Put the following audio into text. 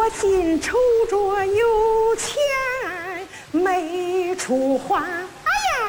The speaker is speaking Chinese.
我心愁着有钱没处花。